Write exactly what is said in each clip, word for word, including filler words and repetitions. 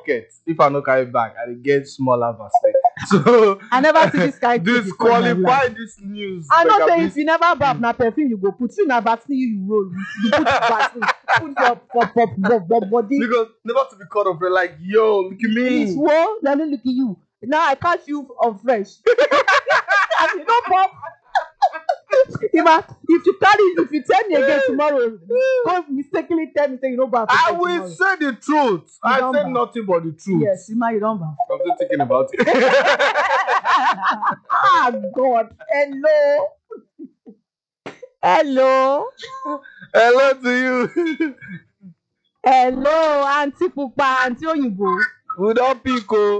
pocket. If I no carry bag, I dey get smaller Vaseline. So I never see this kind of thing before in my disqualify life. this news. I know Make say I if you never bath na perfume you go put. You na vaccine you you roll. You put vaccine. Put your for for for for body. because never to be caught off like, yo, look at Please, me. whoa, let me look at you. Now I catch you on fresh. And you don't pop. If, I, if you carry, if you tell me again tomorrow, don't mistakenly tell me say you don't bath. I again will tomorrow. say the truth. You I don't said bath. nothing but the truth. Yes, Ima, you don't bath. I'm still thinking about it. Ah, God. Hello. Hello. Hello to you. Hello, Auntie Pupa, Auntie Oyinbo. We don't pick, oh.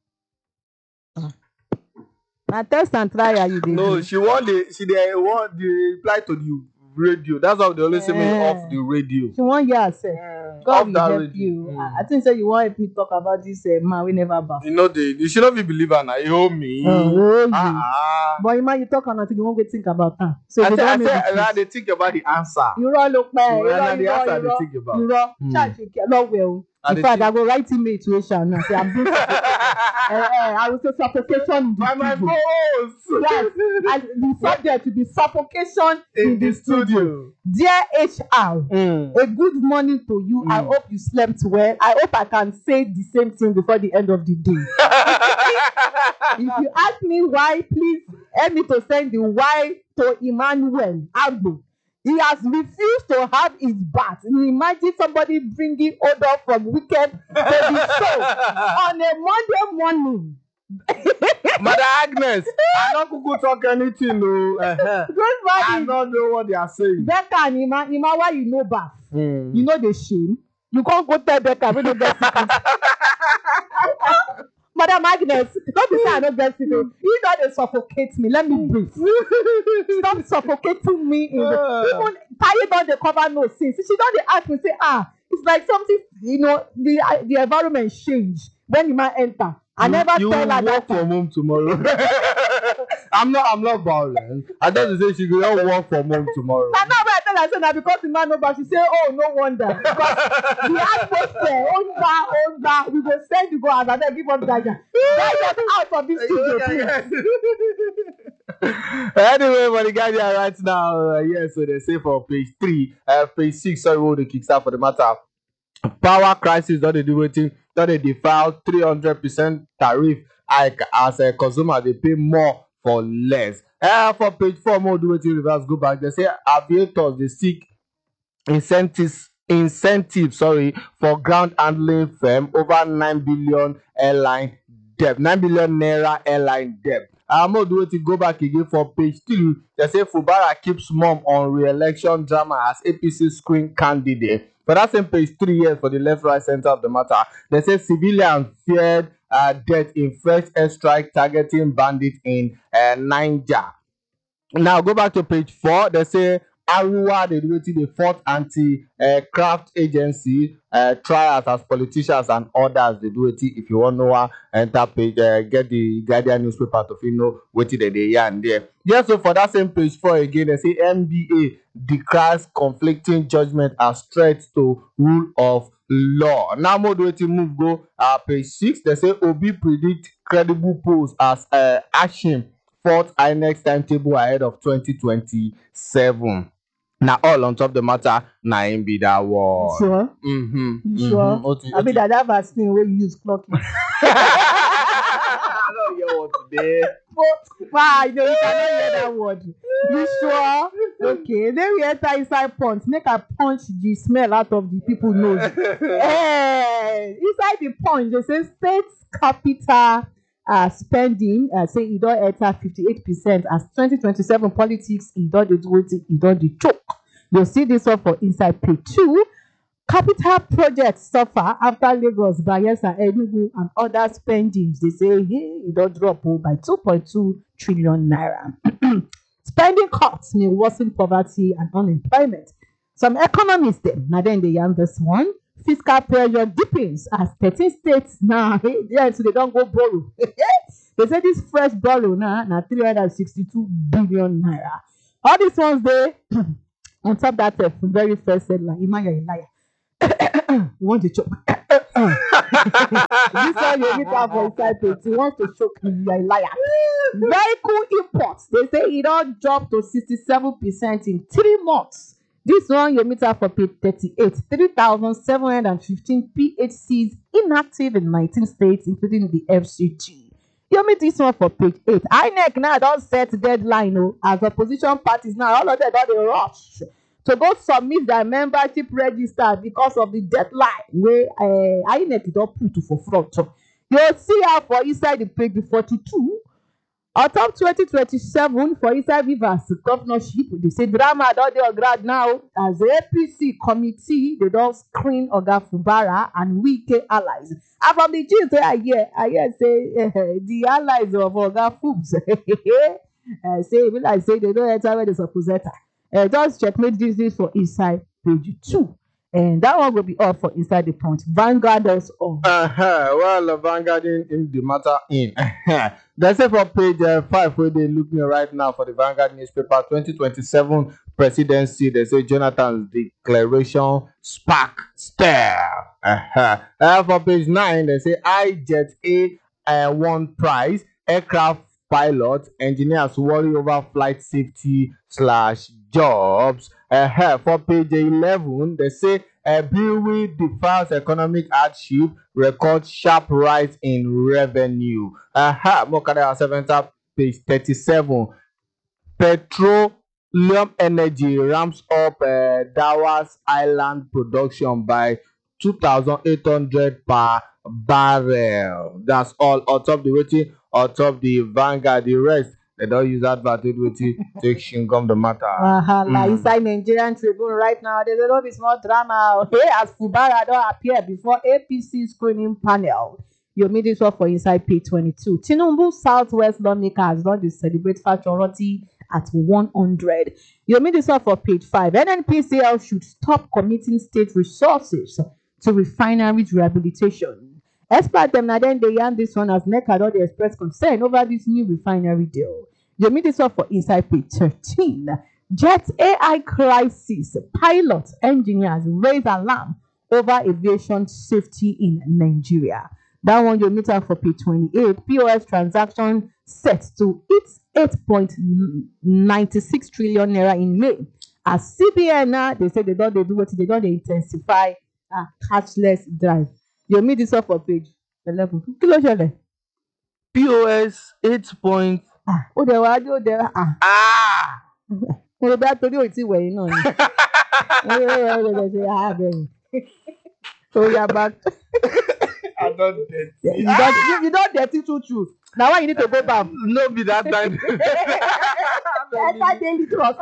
Na test and try are you dey No, do? she want the she dey want the reply to the radio. That's why they always say me Eh. off the radio. She wan hear herself. Off God will that help radio. you. Mm. I, I think say you wan help me talk about this uh, man wey never baff. You know the you should not be believer now. You owe me. Oh, you. Ah, But Ima, you talk on until you wan go think about am. So I you say I don't say know I the rather truth. they think about the answer. Irọ́ ló pẹ́, So, irọ́ na the irọ́ answer they irọ́ think about. irọ́. Hmm. Charge you lọ́wọ́ o. I In dey fact, think- I go write email to H R now. Say I'm doing suffocation. uh, uh, I will say suffocation in the By my studio. boss. Yes, and the subject will be suffocation in, In the studio. Dear H R, Mm. a good morning to you. I Mm. hope you slept well. I hope I can say the same thing before the end of the day. If you ask me why, please help me to send the why to Emmanuel Agbo. He has refused to have his bath. You imagine somebody bringing odor from weekend to the show on a Monday morning. Mother Agnes, I don't kuku talk anything, no. Uh-huh. Good I morning. don't know what they are saying. Becca and Ima, Ima, why you know bath? Mm. You know the shame. You can't go tell Becca we don't get secret. Madam Agnes, don't be say I don't get secret. You know they suffocate me. Let me breathe. Stop suffocating me in the even Taye don dey cover nose since. She don dey ask me say ah, it's like something you know the uh, the environment change when Ima enter. I You- never you tell her work that. from home tomorrow. I'm not. I'm not violent. I just say she go just work from home tomorrow. Na now when I tell her say na because the man no baff, she say oh no wonder because the atmosphere onda onda we go send you go as abeg give us guidance guidance out of this studio please. Anyway, for the Guardian right now, uh, yes, so they say for page three, uh, page six, sorry, what the kickstart for the matter. Power crisis, don't they do waiting? Don't they defile three hundred percent tariff hike as a consumer, they pay more for less. Uh, for page four, more do waiting reverse, go back. They say aviators, they seek incentives incentive sorry for ground handling firm over nine billion airline debt nine billion naira airline debt. Amo do wetin go back again for page three. They say Fubara keeps mum on re-election drama as A P C screen candidate. For that same page three years for the left right center of the matter, they say civilians feared uh, death in fresh airstrike targeting bandits in uh, Niger. Now go back to page four. They say Arua they do wetin the fourth anti-craft agency uh, trials as politicians and others they do wetin. If you want know how enter page uh, get the Guardian newspaper to fit know wetin they dey yarn there. Yes, so for that same page four again, they say M B A declares conflicting judgment as threat to rule of law. Now more do wetin move go uh, page six. They say Obi predict credible polls as uh, Ashim fourth I N E C timetable ahead of twenty twenty-seven. Now all on top the matter, na him be that one. Sure. Mm-hmm. You sure? Mm-hmm. Oti, I mean oti. that that vaccine wey you use clock it. I don't hear what today. Wow, you know you cannot hear that word. You sure? Okay, then we enter inside punch. Make I punch the smell out of the people nose. Hey, inside the punch, they say state capital uh, spending. Uh, say e don enter fifty-eight percent as twenty twenty-seven politics. E don dey do wetin e don dey choke. You see this one for inside page two. Capital projects suffer after Lagos, Bayelsa, Enugu, and other spendings. They say hey, it don't drop oh, by two point two trillion naira. Spending cuts may worsen poverty and unemployment. Some economists then, now then they yarn this one. Fiscal pressure deepens as thirteen states now. Hey, yeah, so they don't go borrow. They say this fresh borrow now, now three hundred sixty-two billion naira. All these ones they on top that uh, very first headline, Imaya Ilaya. You want to choke? This one you meet am for inside page. He wants to show you you are a liar. Vehicle imports. They say it all dropped to sixty-seven percent in three months. This one you meet am for page thirty-eight. Three thousand seven hundred and fifteen P H Cs inactive in nineteen states, including the F C G. You meet this one for page eight. I N E C now don set deadline o, as opposition parties now all of them don dey rush to go submit their membership register because of the deadline wey uh, I N E C don put for front. You see am for inside the page forty-two. On top twenty twenty-seven for inside Rivers governorship, they say drama don dey on ground now as the A P C committee dey don screen Oga Fubara and Wike allies. And from the gist wey I hear, I hear say uh, the allies of Oga Fubs uh, say e be like say they don enter where they suppose enter. Uh, just checkmate this this for inside page two. And that one will be all for inside the punch. Vanguard us on. Uh-huh. Well, uh, Vanguard in, in the matter in. That's it for page uh, five where they look me right now for the Vanguard newspaper twenty twenty-seven presidency. They say Jonathan's declaration spark stir. Uh-huh. Uh, for page nine, they say I Jet A uh, won prize. Aircraft pilots, engineers worry over flight safety slash jobs. Uh, for page eleven, they say uh, Brewery defies economic hardship, record sharp rise in revenue. Uh, Mokada seventh page thirty-seven. Petroleum energy ramps up uh, Dawas Island production by two thousand eight hundred per barrel. That's all on top the waiting, on top the Vanguard. The rest, they don't use advert waiting take shingom the matter. Uh-huh. Mm. Like inside Nigerian Tribune right now, there's a lot of small drama. Hey, as Fubara don't appear before A P C screening panel. You meet this one for inside page twenty-two. Tinubu Southwest lawmakers don dey celebrate Fashoranti at one hundred. You meet this one for page five. N N P C L should stop committing state resources to refineries rehabilitation. Experts dem na dem dey yarn this one as N E C A don dey express concern over this new refinery deal. You meet this one for inside page thirteen. Jet A I crisis. Pilots, engineers raise alarm over aviation safety in Nigeria. That one you meet am for page twenty-eight. P O S transaction set to hit eight point nine six trillion naira in May. As C B N now, they say they don dey do wetin they don dey intensify uh, cashless drive. You meet this one for page eleven. Kí ló ṣẹlẹ̀? P O S eight point. Ah, ó dẹ̀ wá dé ó dẹ̀ wá. Ah. Ah! Mo rò bá torí òtí ìwẹ̀yìn náà ni. Ó yẹ ó yẹ ó ṣe àbẹ̀yìn. So you are back. I don't dirty. You don you, you don dirty true true. Na why you need to go back. No be that time. Enter daily trust.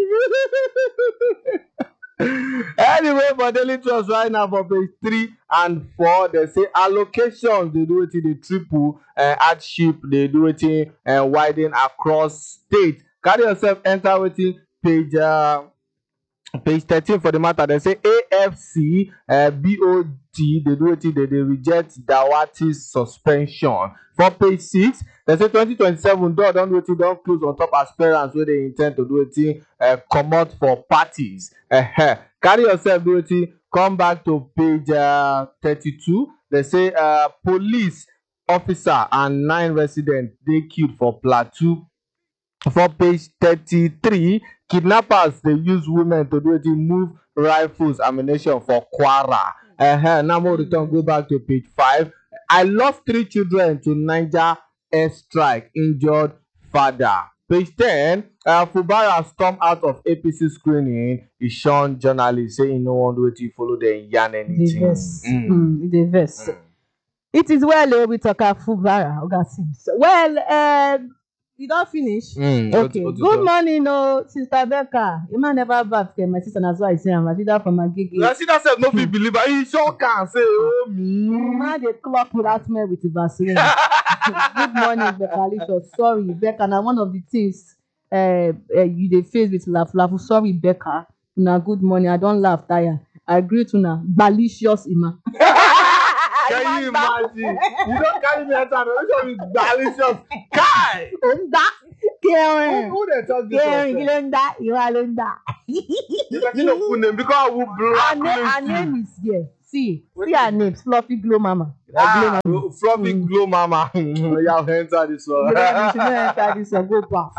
Anyway, for daily trust right now for page three and four, they say allocations they do it in the triple uh, hardship, they do it in uh, widen across state. Carry yourself enter waiting page uh, page thirteen for the matter. They say A F C uh, B O T they do it they, they reject Dawati's suspension. For page six, they say twenty twenty-seven door don't wait don't close on top aspirants where they intend to do it uh, come out for parties. Uh, carry yourself do it come back to page uh, thirty-two. They say uh, police officer and nine residents they killed for Plateau. For page thirty-three, kidnappers they use women to do it move rifles ammunition for Kwara. Uh, now more return go back to page five. I lost three children to Niger airstrike, injured father. Page ten, uh, Fubara storm out of A P C screening. He shown journalists saying no one do it follow the yarn anything. Yes. Mm. Mm, the verse. Mm. It is well uh, we talk about Fubara. Well, uh, you don't finish. Mm, okay. what, what Good morning, no, Sister Becca. You might never back my sister, and that's why I say I'm a from a gig. My sister said no fit believe her. He sure can say oh me. Man, they clock without me with the Vaseline. Good morning, Becca. Lisa. Sorry, Becca. Now one of the things uh, uh you dey face with laugh, laugh. Sorry, Becca. Now good morning. I don't laugh, tire. I agree to now. Malicious, Ima. Can you imagine? You don't carry me outside. Which one is malicious? Kai! Onda. Karen. Who, who they talk this Karen, you learn that. You are learn that. You know full name because I will Her black name, her name is here. see see her name fluffy glow mama. Ah, fluffy glow mama. You have entered this one. You know, she no enter this one go back.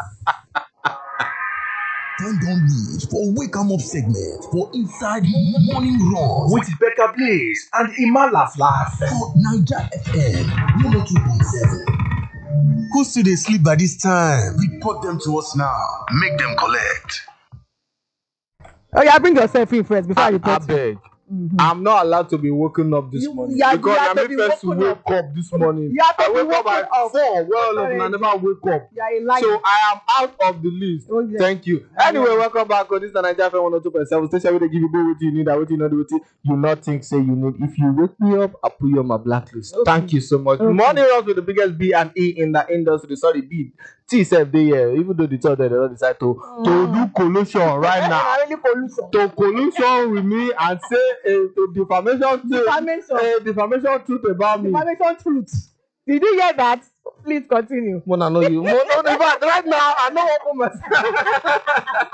Time don reach for Wake 'em Up segment for inside Morning Runs with Becca Blaze and Emma Laugh Laugh for Naija F M one oh two point seven. Who still dey sleep by this time? Report them to us now. Make them collect. Oh yeah, bring yourself in first before I, you I talk. beg. Mm-hmm. I'm not allowed to be woken up this You- morning you are- because you have I to be may first woken wake up. up this morning. You have to I be wake up woken at up. four. Well, Sorry. and I never wake up. You are a liar. So I am out of the list. Oh, yeah. Thank you. Anyway, welcome back on this Naija F M one oh two point seven station where they give you both what you need and what you know what you you not think say you need. If you wake me up, I'll put you on my blacklist. Okay. Thank you so much. Okay. Morning runs with the biggest B and E in the industry. Sorry, B. T self dey here. Even though the thought that they don't decide to to do collusion right now. I really collusion. To collusion with me and say a, a defamation to Defamation. a defamation truth about me. Defamation truth. Did you hear that? Please continue. Mona know you. Mona, in fact, right now I know what for myself.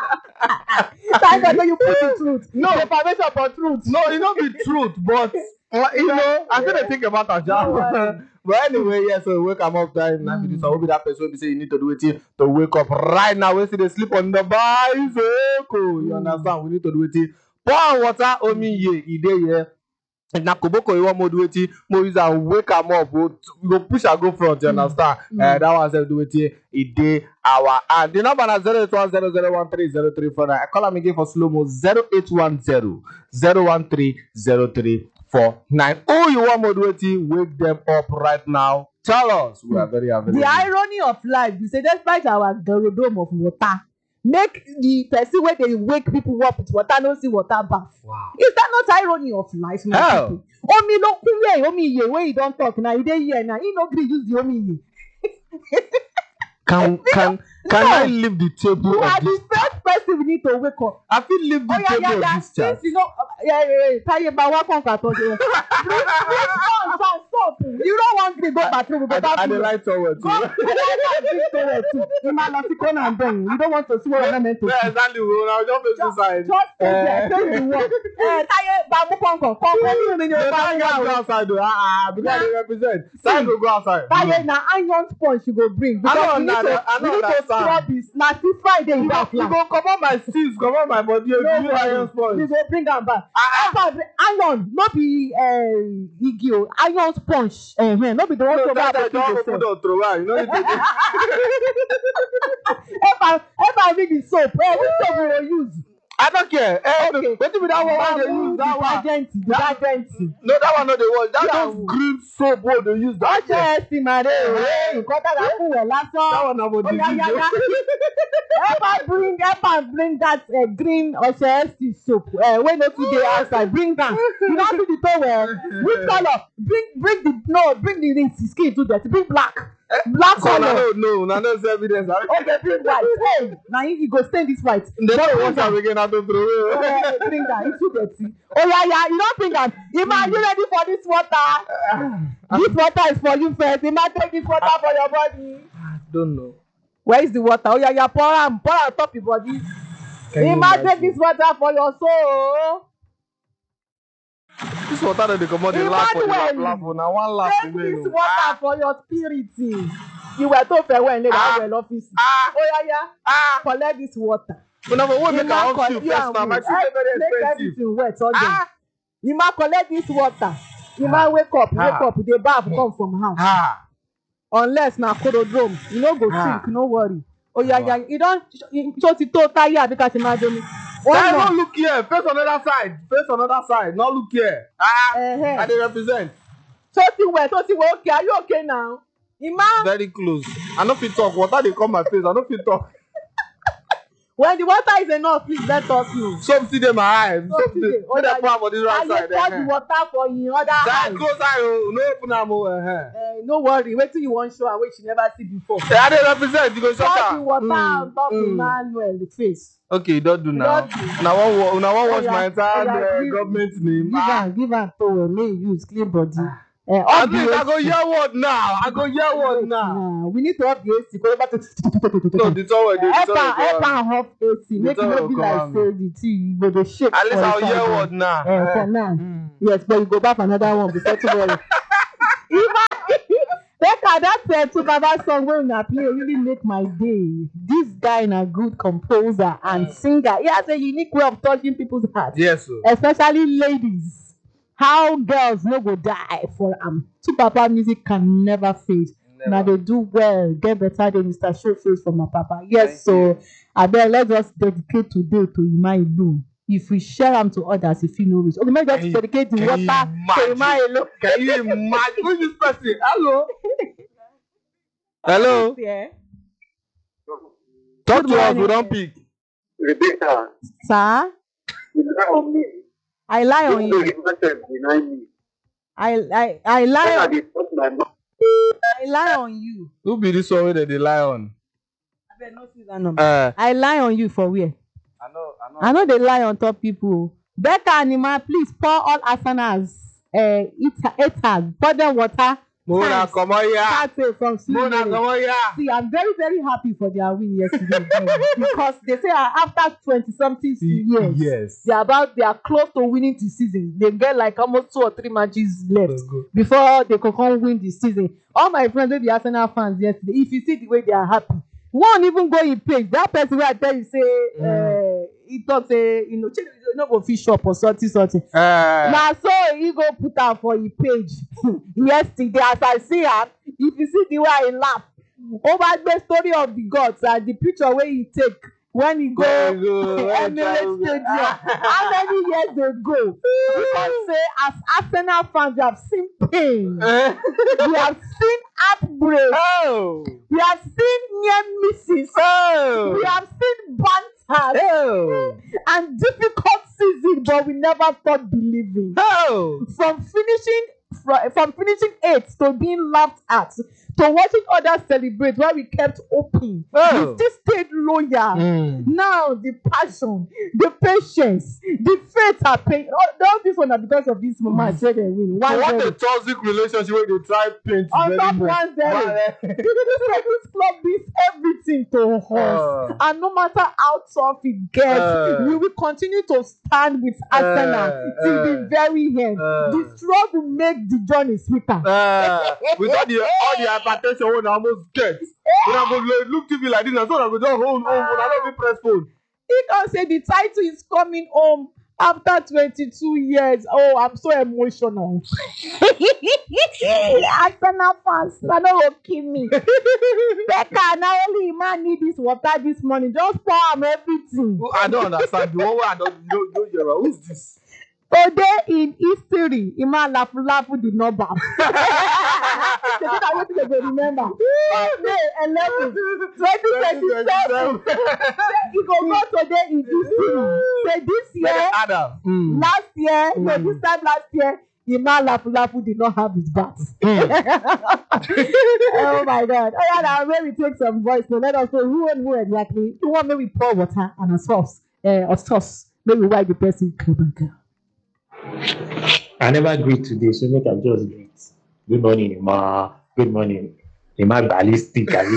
Thank God when you put the truth. No. Defamation for truth. No, it not be truth, but uh, you know, I still dey think about a No worry. job. But anyway, yeah, so wake am up time. Now, mm. So I will be that person who be say you need to do it to wake up right now. We see they sleep on the bicycle. You understand? We need to do it. Pour on water, omi ye, e dey here. Na koboko you want more do it, more use and wake am up. We go push and go front. You understand? Mm. Uh, that one self do it. E dey our and the number na zero eight one zero zero one three zero three four nine. I call am again for slow mo zero eight one zero zero one three zero three four nine. Oh, you want more do it? Wake them up right now. Tell us. We are very available. The irony of life is say despite our garodome of water, make the person where they wake people up with water no see water bath. Wow. Is that not irony of life? My Hell. people? Omi no kuye, omi ye, where you don't talk now, you dey here now. You no gree use the omi ye. Can can can No. I leave the table You of are this? the first person we need to wake up. I feel leave the Oh yeah, table yeah, of yeah. this chat. Since you know, uh, yeah, yeah, yeah. Taye ba wa kon ka to je. Bring bring sponge and soap. You don't want to go bathroom I, without I dey food. like towel too. Go, I like that big toilet too. You might not see corner and then you don't want to see what you're not meant to Yeah, see. exactly. When I just face this side. Just stay there, face the wall. Eh, Taye ba mu kon kon kon kon you in The your man back. go outside though. Ah, ah, because they represent. Time go go outside. Taye na iron sponge you go bring because I you don't need to under- I you don't need to understand. scrub this. Na till Friday You you go, back you now. go come on my steams, come on my body. You No give iron worry. sponge. We go bring am back. Ah, Help am bring iron, no be uh, igi o, iron sponge. Uh, no be the one No, to that buy I don't open door throw away. You know it. Help am, help am bring the soap. Eh, which soap we go use? I don't care. Eh, Okay. wetin be that one wey they use? That one. Detergent, detergent. No, that one no dey wash. That Yeah. those green soap wey they use. That Ọjọ́ one. ẹ̀sìn màdé òwe nǹkan tá a kú wẹ̀ That lásán. one na for Oh, yeah, yeah, yeah. disease. Help am bring, help am bring that uh, green Ọṣẹ Ẹ̀sìn soap. Uh, wey no too dey outside, bring am. You no do the towel. Which colour? Bring, bring the no, bring the ring skin too dirty. Bring black. Black So na colour. no, no, na no see evidence. Okay, bring white. Hey, na you you go stain this white. They Just don't bring wash am again. I don't throw away. am. Uh, bring am. It's too dirty. Oh yeah, yeah. You don't bring am. Ima, are you ready for this water? This water is for you first. Ima, take this water for your body. I don't know. Where is the water? Oh yeah, yeah. Pour am, pour am top your body. Can you Ima, take imagine? this water for your soul. This water that they come out, they laugh for the laugh, Emmanuel. laugh for now. One laugh Take remain. this o. water for your spirit. You were too fair when they Ah. were in office. Ah, Oh yeah, yeah. ah. Collect this water. But number one, make Ima, our own collect- shoe you first and now. My me. shoe dey very Make expensive. everything wet again. Ah, You might collect this water. You might wake up, wake Ah. up. The bath come from house. ah. Unless na corodrome, you no go Ah. sink, no worry. Oh yeah, Wow. yeah. You don't. So ti to tire àbí ká ti máa jomi. Guy, One no look here. Face another side. Face another side. No look here. Ah, Eh, I eh. dey represent. So ti wẹ̀, so ti wẹ̀. Okay, are you okay now? Ima, Very close. I no fit talk. Water dey come my face. I no fit talk. when the water is enough, please let us know. Something dey my eye. Something Something dey. dey. Make dem pour am for this right And side. you pour the eh, eh. water for your other That eye. close eye o. No open am o. eh, eh. Eh, no worry, wetin you wan show her wey she never see before. Eh, I dey represent. You go shut Pour am. the water Mm, on top mm. Emmanuel the face. Okay, you don do now. Don't do. Una wan wa- una wan Oh, wash yeah. my entire Oh, yeah. uh, Give- government name. Give Ah, am, give am towel, make you use clean body. Uh, I off think I the go A C. hear word now. I go hear word Wait, now. nah, we need to off the A C. Go back to. No, the tower, the Help tower. am, help go on. am off A C. The Make it tower no be come like on. say the tea go dey shake At least for I'll hear inside word there. now. Eh, for now. Mm. Yes, but you go back for another one before tomorrow. Becca, that uh, Tubaba song wey una play really make my day. This guy na good composer and singer. He has a unique way of touching people's hearts, Yes, sir. especially ladies. How girls no go die for am. Tubaba music can never fade. Na Never. dey do well, get better than Mister Showface from my papa. Yes, Thank so you. abeg let's just dedicate today to Ima alone. If we share am to others, if you know reach. Okay, make Can just you- dedicate the can water you to Ima imagine? alone. Can you imagine? Who is this person? Hello? Hello? Yeah. Talk Good to us, we morning. don't pick. Rebecca, Sir, you lie on me. I lie on Don't do you. the nonsense behind me. I I I lie When I on, dey touch my mouth, I lie on you. Who be this one that they lie on? Abeg no see that number. Uh, I lie on you for where? I know, I know. I no dey lie on top people. Becca Anima, please pour all Asanas, uh, haters, pour them water. Mona, Thanks. come on here. Start it from Mona, Slimane. come on here. See, I'm very, very happy for their win yesterday eh, because they say uh, after twenty something years, Yes. they are about they are close to winning the season. They get like almost two or three matches left Let's go. before they can come win the season. All my friends wey be Arsenal fans yesterday, if you see the way they are happy, one even go in page. That person wey I tell you say, mm. uh, he talk say, you know, you no go fit shop or something something. Uh, Na so he go put am for him page yesterday as I see am, if you see the way I laugh over the story of the gods and the picture wey he take when he go Emirates Stadium how many years ago because say as Arsenal fans we have seen pain, we have seen heartbreak, oh. we have seen near misses, Oh. we have seen banters Oh. and difficult season, but we never stop believing. Oh. From finishing from, from finishing eighth to being laughed at to watching others celebrate while we kept open, Oh. we still stayed loyal. Mm. Now the passion, the patience, the faith are paying. All, all this one are because of this moment wey dem win. So One what zero. a toxic relationship where they try paint On very top well. one zero. But, uh, This club means everything to us. Uh. And no matter how tough it gets, Uh. we will continue to stand with Arsenal Uh, till uh, the very end. uh. The struggle make the journey sweeter. Uh, with all the all the hypertension when I almost get, when I go look, look T V like this, and so I go just hold home when I don't be press phone. He can say the title is coming home after twenty-two years. Oh, I'm so emotional. Arsenal fans, I know will kill me. Becca, now only man need this water this morning. Just pour am everything. I don't understand the one way I don't you don't hear. Who's this? Today in history, Ima Lafu Lafu did not bow. They said I want to remember. May eleventh, twenty twenty-seven. He go go today in history. Say this year, Adam. Mm. last year, no, Mm. this time last year, Ima Lafu Lafu did not have his bat. Oh my God. Oh yeah, now maybe take some voice to let us know who and who exactly. You want maybe pour water and a sauce, uh, or sauce. Maybe why the person come and go. I never greet today, so make I just greet. Good morning, Ima. Good morning. Ima ballistic. I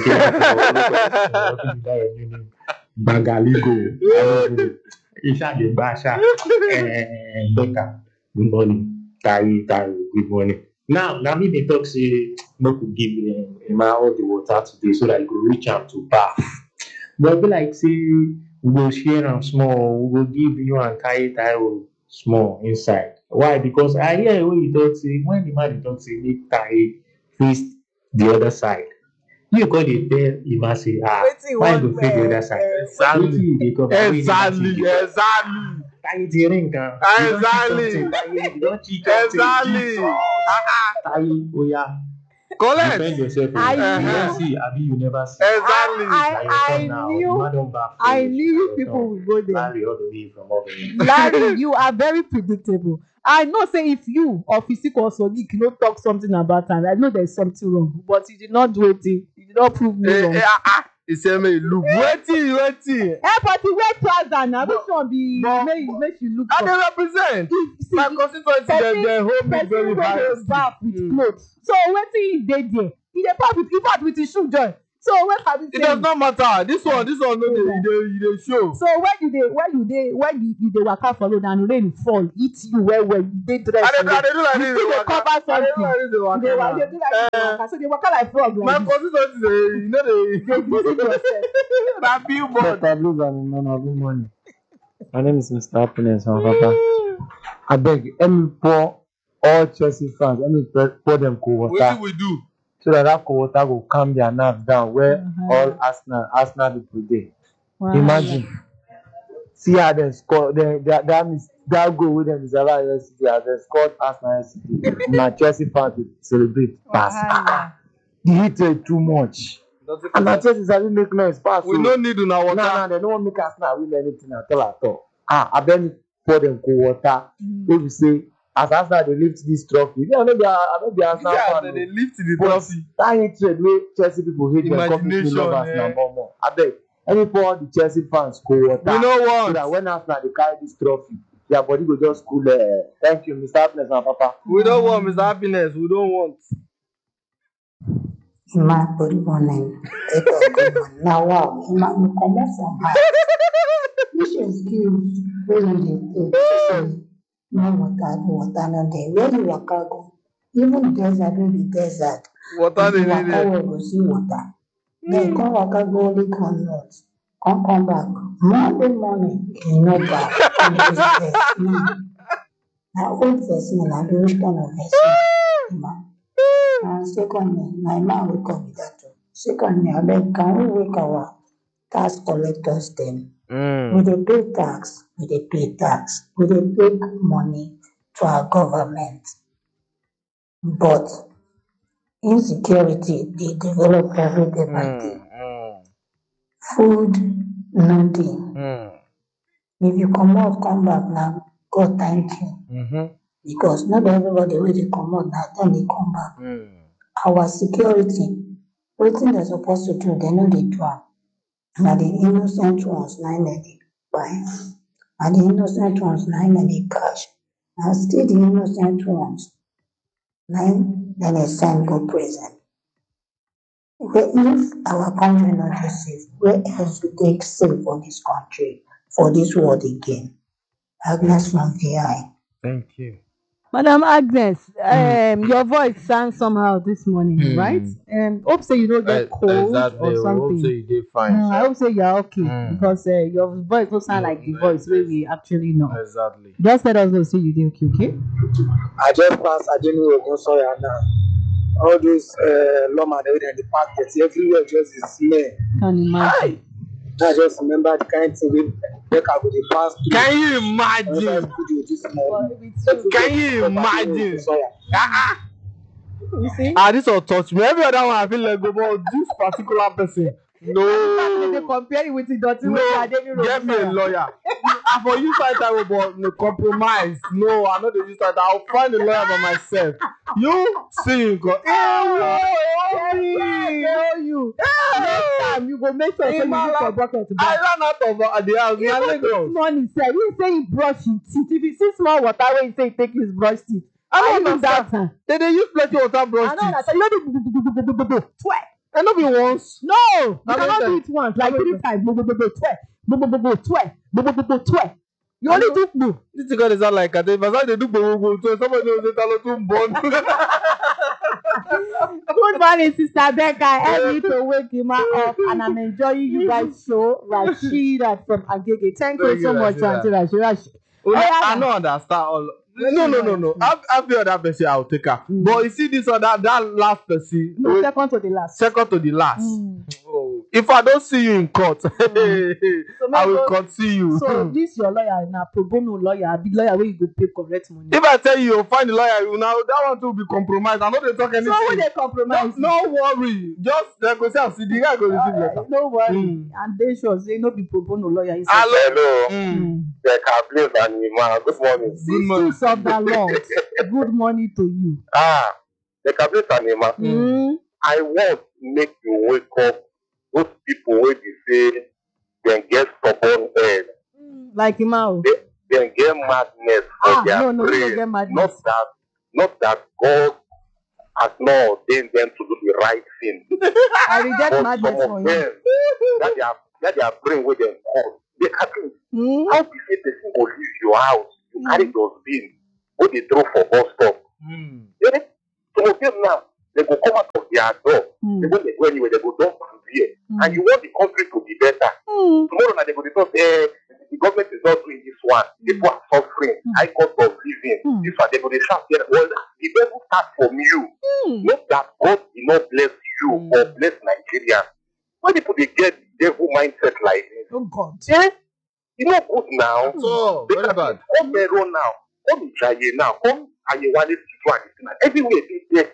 Bangaligo. Isha de Basha. Becca. Good morning. Tari, Tari. Good morning. Now, now me they talk say no could give um, Ima all the water today so that I go reach out to bath. But be like say we go share am small. We go give you and carry Taiwo small inside. Why? Because I hear when you talk say when the man talk say make Tari face the other side. You go dey tell Ima say ah Wetin you why want you go face the wear? other side? Exactly. Wetin you dey cover? Exactly. Exactly. Taye ti ring kan. Exactly. You don cheat something. Exactly. Jesus. Taye oya. Collect. Defend yourself. I You knew- don see abi you never see. Exactly. I- Na your turn now. knew- Ima don back I finish. knew Na your people turn. would go there. Larry all the way from Albany. Larry, you are very predictable. I know say if you or physical or Sonic no talk something about am, I know there's something wrong, but you did not do it. You did not prove me Eh, wrong. eh, ah, ah. He say make you look. Wetin, wetin? Eh, but he wear trouser now. Which But- one be but- make make you look I for? dey represent. See, My constituency dem person- dey hold me person very wey high. dey baff with Mm. cloth. So wetin he dey there? He dey baff with, in fact, with his shoe join. So when can we It say? does not matter. This one, this one no dey, e dey, e dey show. So when you dey when you dey when you, you dey waka for road and rain fall hit you well well, you dey dress. I dey, I dey do like you this. still dey dey waka. cover I dey do something. like this. dey You waka dey wa- now. you dey do like this dey Eh, waka. So dey waka like frog My like this. constituency dey, you know dey. Dey visit yourself. Na billboard. Mister Blues and Nana, good morning. My name is Mister Happiness, my papa. I beg, let me pour all Chelsea fans, let me pour pour them cold water Wetin we do? so that that cold water will calm their nerves down where Uh-huh. all Arsenal, Arsenal people dey. Wow. Imagine, see how they score, they, that that means that goal with them is allowed yesterday as they scored Arsenal yesterday. Na Chelsea fans dey celebrate pass. Wahala. The heat dey too much. And na Chelsea sabi make noise pass. We o. no need una No, water. no, they don't want make Arsenal win anything at all at all. Ah, I beg pour them cold water. Wey be say, as Arsenal dey lift this trophy, me I no be I no be Arsenal Yeah, fan they o. dey lift the But trophy. that hatred wey Chelsea people hate them come make me Imagination, love Arsenal eh. more more. Abeg, let me pour the Chelsea fans cold water. We no So want. that when Arsenal dey carry this trophy, their body go just cool. Uh, thank you, Mister Happiness and Papa. We don't want Mister Happiness. We don't want. Emma, good morning. People, good morning. Now, wow, Emma, you come out from her. Which excuse wey you dey take say no water, no water no dey? Where you waka go? Even desert wey be desert, Water if dey you dey waka there. well, go see water. Then come waka go only come north, come come back. Monday morning, you no back. You dey vex. No. Na old person, na be which kind of person? Emma. And secondly, my man wake up with that too. Secondly, abeg, can we wake our tax collectors dem? We dey pay tax, we dey pay tax, we dey take money to our government. But insecurity dey develop every day by day. Food no dey. If you comot come back na God thank you. Because not everybody wey dey comot na dem dey come back. Our security, wetin dem suppose to do, dem no dey do am. Na the innocent ones na im dem dey buy. Na the innocent ones na im dem dey catch. Na still the innocent ones na im dem dey send go prison. Where if our country no dey safe, where else we take safe for dis country, for dis world again? Agnes from V I. Thank you. Madam Agnes, um, your voice sang somehow this morning, Hmm. right? Um, hope say you don't get cold Exactly. or We hope something. say you dey fine. Mm, I hope say you're okay Mm. because uh, your voice don't sound like the voice wey we actually know. Exactly. Just let us know say you dey okay, okay? I just pass Adenu Ogunsoya now. All those uh, lawman wey dem dey pack dirty everywhere just dey smell. Can imagine. I just remember the kind thing wey Becca go dey pass through. Can you Inside imagine? studio this morning. Can you imagine? Ah, ah. You see? Ah, this one touch me. Every other one I feel like go, but this particular person, They no. compare it with the dirty No, wey Adeni get me a lawyer. I for use that time, but no compromise. No, I know they use that. I'll find a lawyer by myself. You see, you go. Hey, tell you. Next time you go make sure say you use your bucket to I bath. ran out of uh, the house. Na Even this Lagos. morning sef, he say he brush him teeth. If you see small water wey he say he take use brush teeth. I I don't use that understand. time. They dey use plenty water brush I know teeth. that. You no do bo bo bo bo bo bo bo bo twe. And not be once. No, you How many cannot do times? it once like How many three times. Bo bo bo bo twe. Bo bo bo bo twe. Bo bo bo bo twe. You only do bo. This thing gonna sound like Kate. But they do gbogbo, so somebody knows that I too born. Good morning, Sister Becca. I need to wake him up, and I'm enjoying you guys' show. Rashida from Agege. Thank you Thank so you, much, Rashida. Auntie Rashida. Rash- Una, Oh, yeah, I yeah. don't understand all. No, no, no, no. Have, have the other person, I'll take her. Mm. But you see this other, that last person, No, wait, second to the last. second to the last. Mm. Oh, if I don't see you in court, So I will maybe- cut see you. So this your lawyer na pro bono lawyer, be lawyer wey you go pay correct money. If I tell you, you'll find the lawyer, you now that one too will be compromised. I know they talk anything. So who dey no, compromise? no worry. Just they go say, "I see the guy go receive Uh, letter." no worry, Mm. and they sure say no be pro bono lawyer. He say, Hello. mm. Mm. Becca Blaze and Ima. Good morning. Good morning. Sisters of the Lord, good morning to you. Ah, Becca Blaze and Ima. Mm. I want make you wake up those people wey be say dem get stubborn head, Like Imao. they dem get madness for Ah, their no, no, we don't brain. get madness. Not that, not that God has not ordained them to do the right thing. I reject But some madness for of you. them, that their that their brain wey dem cause, they happen. Hmm? How be say person go leave your house, you carry dustbin, go dey throw for bus stop. Mm. Eh, some of them now, they go come out of their door. Hmm. They when they go anywhere, they go dump am there. Hmm. And you want the country to be better. Hmm. Tomorrow now they go dey talk, eh, the government is not doing this one. People are suffering. High cost of living. Mm. This one, they go dey shout here. Well, the devil start from you. Hmm. Not that God will not bless you Mm. or bless Nigeria. Why people they get devil mindset like this? Oh God. Eh? You know good now. So, They very can bad. come Mero now. Come Ijaye now. Come Ayewale Situ and everywhere they get.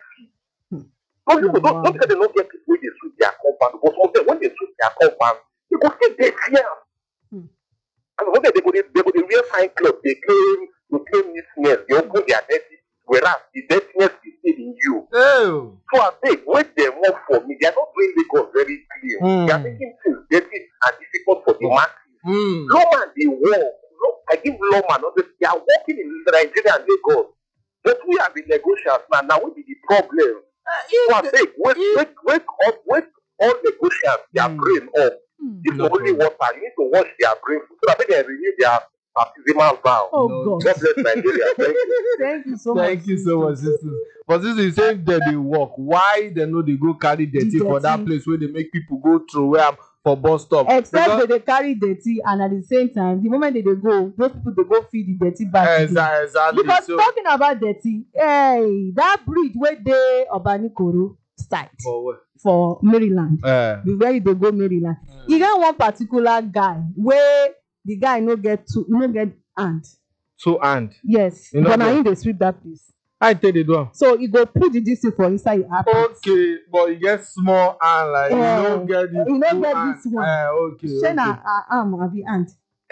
Some people don't, don't say they don't get people when they sweep their compound, but some of them when they sweep their compound, they go still dey fear. Hmm. And one day they go dey they go dey wear fine clothes, they claim they claim neatness, they open their dirty, whereas the dirtiness is still in you. Oh. So I think when they work for me, they are not doing Lagos very clean. Hmm. They are making things dirty and difficult for the masses. Mm. Lawman dey work. Law- I give lawman honestly, they are working in Nigeria and Lagos. But we have been negotiators now. Now we be the problem. So I think wake, wake, wake up, wake all negotiators their Mm. brain up. Hmm. If No no only problem. water, you need to wash their brain so that they can renew their baptismal vow. Oh No. God. God bless Nigeria. Thank you. Thank you so much. Thank you so much, sisters. But since you say that they work, why they know they go carry dirty for that Dirty. place where they make people go through where I'm for bus stop? Except Because- that they carry dirty, and at the same time, the moment that they go, those people they go feed the dirty back. again. Exactly. exactly. Because So, talking about dirty, hey, that bridge where they Obanikoro site for what? for Maryland, Uh, the where they go Maryland, e get one particular guy where the guy no get two, no get hand. two hand. Yes, You know but na what? him dey sweep that place. I tell you do am. So he go put the this thing for inside your armpit. Okay, but you get small hand like Eh, you don't get this. you no two get hand. this one. Uh, okay. Shey na okay. uh, arm abi hand.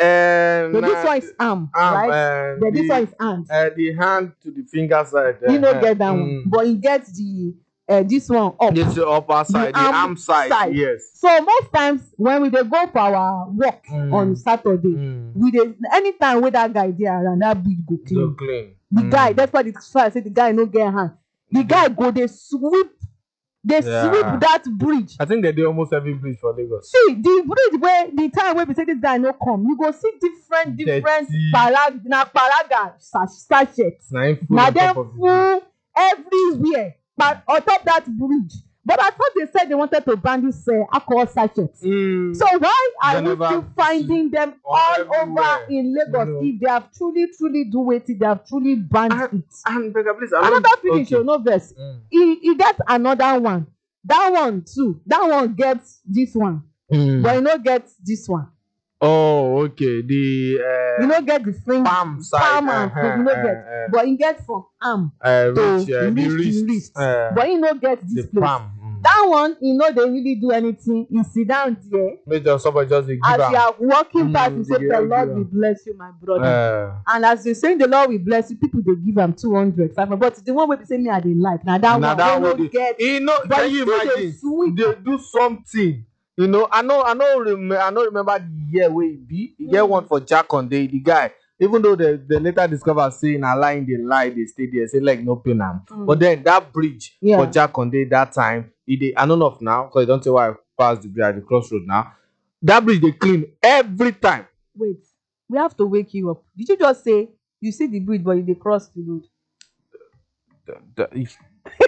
Um, So this one is arm, right? Uh, Then this the, one is hand. uh, the hand to the finger side. He no uh, get that mm. one, but he get the uh, this one up. This the upper side, the, arm arm side, side. yes. So most times when we dey go for our work Mm. on Saturday, Mm. we dey anytime wey that guy dey around, that bridge go So clean. clean. The Mm. guy, that's why the I say the guy no get hand. The guy go dey sweep, dey Yeah. sweep that bridge. I think they do almost every bridge for Lagos. See the bridge wey the time wey be say this guy no come, you go see different different Dirty. para na paraga sachet. Na him full Na on dem top of it. full everywhere but on top that bridge. But I thought they said they wanted to ban this uh, alcohol sachets. Mm. So why are They we never still finding them all all everywhere. over in Lagos No. if they have truly truly do wetin they have truly banned Ah, it? And Becca, please, I Another don't- finish okay. o no vex. Mm. E e get another one. That one too. That one get this one, Mm. but e no get this one. Oh, okay. The uh, You no get the finger, palm side. palm and uh, foot, you no uh, get. uh, But e get from arm uh, to reach, uh, the reach to wrist. wrist. Uh, But e no get this the place. palm. Mm. That one, e no dey really do anything. E sit down there. Make just somebody just dey give As you am. are walking Mm, past, you say, they "The give Lord am. will bless you, my brother." Uh, And as you saying, "The Lord will bless you," people dey give am two hundred, five hundred. But the one wey be say me I dey like na that na one that wey one no dey- get. you know, but can e you still dey imagine? sweep. They do something. You know, I know, I know, rem- I know. Remember the year where he be? He get Mm. one for Jack on day. The guy, even though they, they later discover saying a lie in the lie, they stay there, say like no pain am. Mm. But then that bridge Yeah. for Jack on day that time, he dey. I don't know if now because I don't say why I pass the bridge at the crossroad now. That bridge they clean every time. Wait, we have to wake you up. Did you just say you see the bridge but you dey cross the road? The- the- if-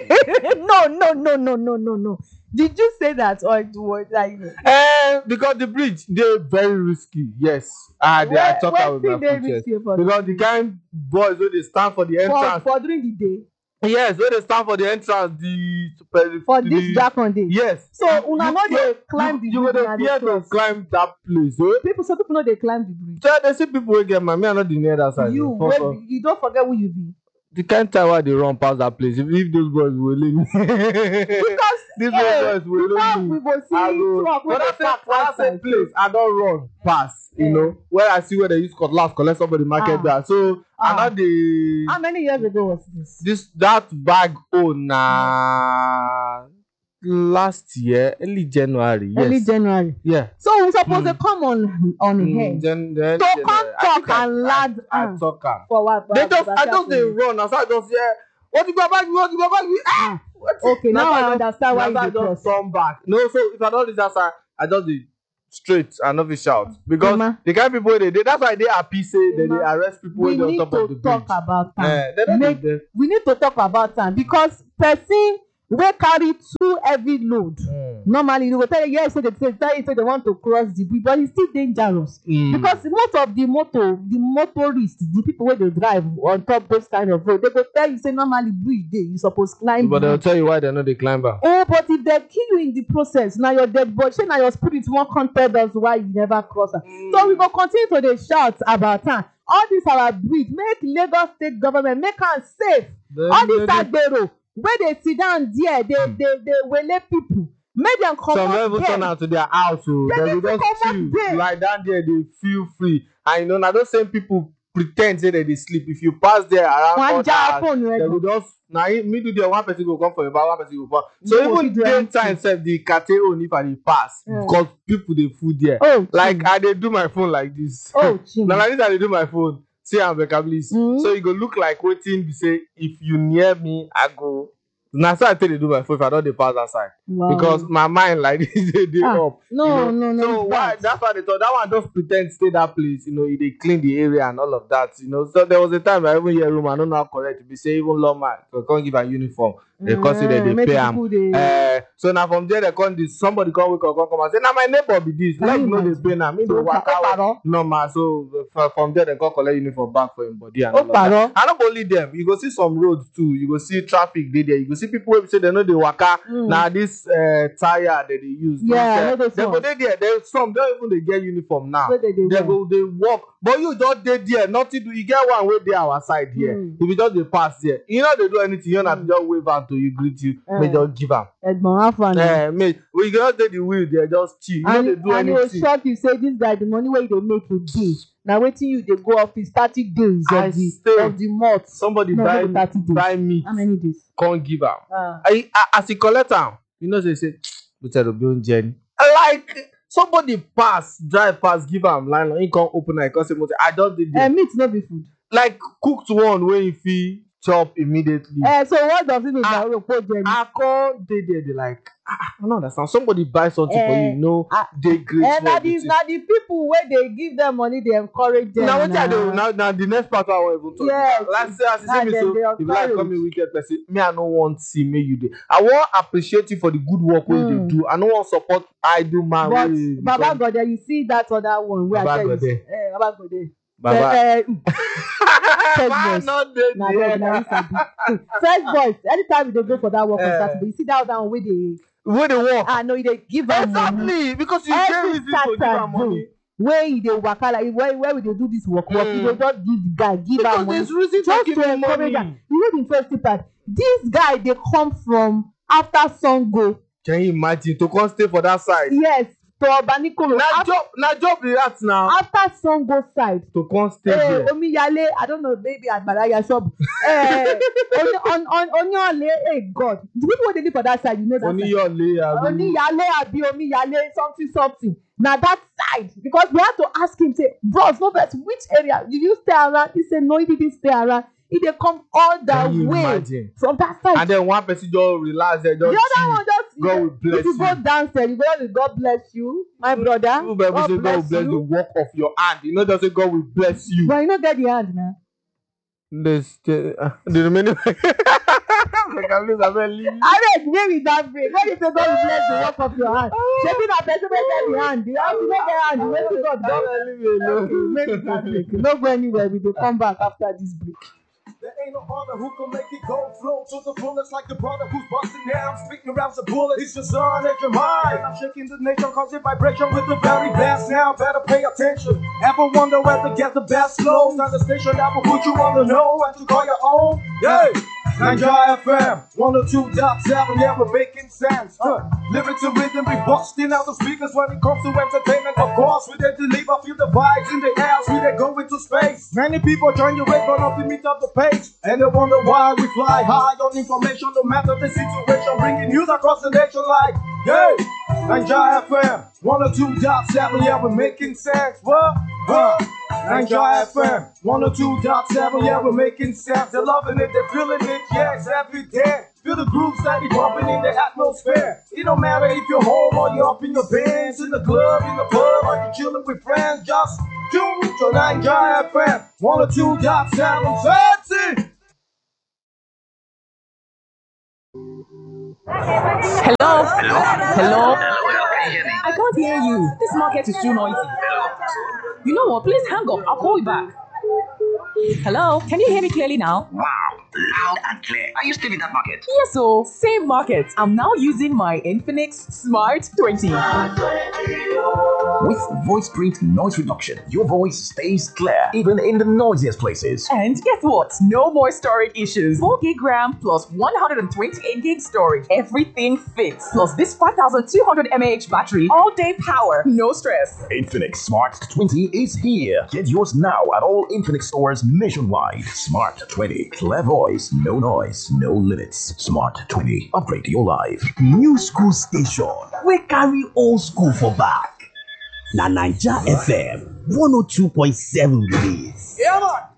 no, no, no, no, no, no, no. Did you say that or it was like? Eh, because the bridge they very risky. Yes, I dey. I talk out with my Wetin dey foot chest. risky for Because the kind boys wey dey stand for the for entrance. for during the day Yes, when they stand for the entrance, the super- for the, this Jack on day. Yes. So una You no dey fear- climb you, the you bridge, go una dey dey fear to cross. climb that place. Eh? People, so people no dey climb the bridge. So they see people wey get money, I no dey near that side. You For- wey for- be- you don't forget who you be. the kind time why they run past that place, if, if those boys will leave me. Because These eh, boys will before leave me. we go see I go, truck wey when I dey say, park when I say outside. place, I don't run pass, you Yeah. know. Where I see where they use cutlass, collect somebody market Ah. that. So Ah. I not the How many years ago was this? this that bag oh nah last year, early January. Yes. Early January. Yeah. So we supposed Mm. to come on on Mm, head. Jan- Jan- So January. come I talk think I- and lad I, I am. talk am. For what? They just, I just they run. As I just yeah. What you go back? What you go back? Ah. Okay, now I just- understand why now you I dey just cross. turn back. No, so if I don't this outside, I just dey straight and not be shout because Emma. the kind of people they dey. That's why they happy say they, they Emma, arrest people We when they on need top of the to bridge. talk about time. Eh, they don't Make- dey there. We need to talk about time because person wey carry two heavy load. Mm. Normally, you go tell you yes, so they say tell you say they want to cross the bridge, but it's still dangerous. Mm. Because most of the motor, the motorists, the people wey dey drive on top those kind of road, they go tell you say normally bridge dey, you suppose climb. But they'll bridge. tell you why they're not the climber. Oh, but if they kill you in the process, now your dead body, say na your spirit wan come tell us why you never cross am. Mm. So we go continue to dey shout about am. All this our bridge, make Lagos state government make am safe. Then- All this then- agbero wey dey sit down there, dey dey dey wele people, make dem Some don't comot even turn there. out to their house, so They they need will to just come chill, out there. lie down there, they feel free. And you know, now those same people pretend say that they sleep. If you pass there around Wan four ja hours, phone they rẹ will gan. just now me do there, one person go come for your back, one person go come. So You go even fit do daytime anything. sef the kate own if I dey pass Yeah. because people dey full there. Oh, Like chim. I dey do my phone like this. Oh, chim. Na like this I dey do my phone. See am Becca please. Mhm. So e go look like wetin be say if you near me, I go. Na so I take dey do my phone if I don dey pass that side. Wow. Because my mind like this dey dey Ah, up. no, you know? no, no, So it's why bad. that's why they thought that one just pretend stay that place. You know, e dey clean the area and all of that. You know, so there was a time I even hear rumor, I don't know how correct it be say even lawman they can't give a uniform. They can't say that Eh, they make pay the am. people dey- Uh, so now from there they come this somebody come wake up come come and say na my neighbor be this. Can Like you no dey imagine? pay na me dey So, waka ó parọ́? normal. So uh, from there they come collect uniform back for him body and Ó all of that. parọ́? And not only them, you go see some roads too. You go see traffic dey there. You go see people wey be say they know dey waka. Mm. Na this uh, tire that they use. Yeah, I This, know uh, those they go ones. dey there. They some don't even dey get uniform now. Wey they dey They wear. go dey walk, but you just dey there. Nothing do. You get one wey dey our side here. Mm. If you just dey pass there, you know they do anything. You know mm. just wave am to you, greet you, Eh. may just give am. Ẹ̀gbọ́n Alpha na. Eh, mate, we just dey the wheel there, just chill. You know And they do and e go anything. shock you say this guy the money wey you dey make today na wetin you dey go office thirty days I of the stay. of the month. Somebody No, buy no be thirty days. buy meat, How many days? come give am. Ah. I, I, as he collect am, you know say say, "But I be on journey." Like somebody pass, drive pass, give am line, he come open am, he come say, "Motor, I just did Eh, there." meat no be food. Like cooked one wey you fit chop immediately. Eh, so what does it mean Ah. na opo jẹ ni? I come dey there, they like, ah, ah, I don't understand. Somebody buy something for you, Eh, you know, ah, they great. Eh, na the na the people wey dey give them money dey encourage them. Now what I do na. now? Now the next part I want even talk. Yes. Like say as you Now see me dem so, dey if you like call me encourage. wicked person, me I no want see me you dey. I want appreciate you for the good work wey you Mm. dey do. I no want support idle man. But wey Baba become- Gode, you see that other one wey I Baba tell you. Gode. Eh, Baba Gode. Baba. Eh, eh, First Man, voice. not dey na there. there, na you sabi. First voice. Anytime we dey go for that work on Eh. Saturday, you see that other one wey dey. Wey dey work. Ah no, you dey give am money. Exactly, because you get Every reason to give am money. Saturday wey you dey waka like where where we dey do this work work, you Mm. go just give the guy give Because am money there's reason to just give to him encourage money. am. You know the interesting part? This guy dey come from after Sango. Can you imagine to come stay for that side? Yes, to Obanikoro. Na After, job, na job be that now. after Sango side. To come stay Eh, there. Omiyale, I don't know, maybe Agbalaya shop. Eh, on on on Onyole, eh, God. The people wey dey live for that side, you know that side. Oniyole abi. Oniyale abi Omiyale something something. Na that side because we had to ask him say, bros, no vex, which area did you stay around? He say no, he didn't stay around. He dey come all Can the you way imagine? from that side. And then one person just relax there, just The other chill. one just God will bless if you go you. downstairs, you go just God bless you, my brother. You better say God will bless the you. work of your hand. You know, just say God will bless you. But you no get the hand now. This, the, uh, the remaining. I can lose a belly. Abeg, where we that break? When you say God will bless the work of your hand, shebi na person wey get the hand. The hand you no get hand, wetin God don. Leave me alone. Make we that break. No go anywhere. We dey come back after this break. There ain't no other who can make it go flow to the fullest like the brother who's busting down, speaking around the bullet. It's just on at your mind. I'm shaking the nation, causing vibration with the very best. Now better pay attention. Ever wonder where to get the best flows? Now the station that will put you on the know and to call your own. Yeah. Nigeria F M, one oh two point seven, yeah, we're making sense. Huh. Lyrics and rhythm be busting out the speakers when it comes to entertainment. Of course, we did deliver, feel the vibes in the air, we did go into space. Many people join the race, but nothing meet up the pace. And they wonder why we fly high on information, no matter the situation, bringing news across the nation like, yeah, Nigeria F M, one oh two point seven, yeah, we're making sense. What? Huh. Nigeria F M, one oh two point seven, yeah, we're making sense. They're loving it, they're feeling it, yes, every day. Feel the groove steady bumping in the atmosphere. It don't matter if you're home or you're up in your bands, in the club, in the pub, or you're chilling with friends. Just tune to Nigeria F M, one oh two point seven, that's it. Hello? Hello? Hello? I can't hear you. This market is too noisy. You know what? Please hang up. I'll call you back. Hello? Can you hear me clearly now? Wow, loud and clear. Are you still in that market? Yes, so same market. I'm now using my Infinix Smart twenty. With voice print noise reduction, your voice stays clear even in the noisiest places. And guess what? No more storage issues. four gig RAM plus one hundred twenty-eight gig storage. Everything fits. Plus this five thousand two hundred milliamp hour battery. All day power. No stress. Infinix Smart twenty is here. Get yours now at all Infinix stores nationwide. Smart twenty. Clear voice, no noise, no limits. Smart twenty. Upgrade your life. New school station. We carry old school for back. Na Naija F M one oh two point seven release. Yeah, man.